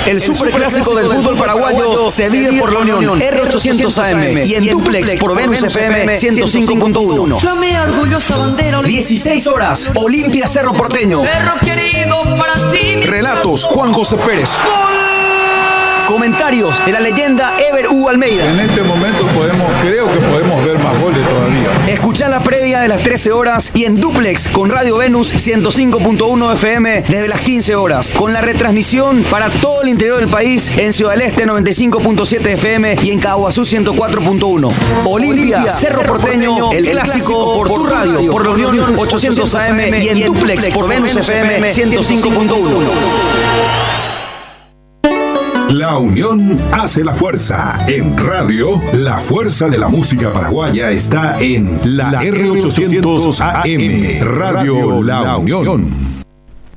El superclásico del fútbol paraguayo se vive por la Unión R800 AM y en duplex por Venus FM 105.1. Flame orgullosa bandera. 16 horas, Olimpia Cerro Porteño. Perro querido para ti. Relatos, Juan José Pérez. Comentarios de la leyenda Ever Hugo Almeida. En este momento creo que podemos ver más goles todavía. Escuchá la previa de las 13 horas y en duplex con Radio Venus 105.1 FM desde las 15 horas. Con la retransmisión para todo el interior del país en Ciudad del Este 95.7 FM y en Caguazú 104.1. Olimpia, Cerro Porteño, el clásico por tu radio, por la Unión 800 AM y en duplex por Venus FM 105.1. La unión hace la fuerza. En radio, la fuerza de la música paraguaya está en la R800 AM, Radio La Unión.